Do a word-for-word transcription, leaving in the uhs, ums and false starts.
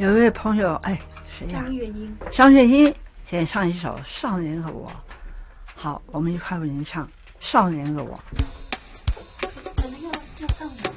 有一位朋友，哎，谁呀？ 张月英。 张月英，现在唱一首《少年和我》。好，我们一块为您唱《少年和我》。 可能要要放。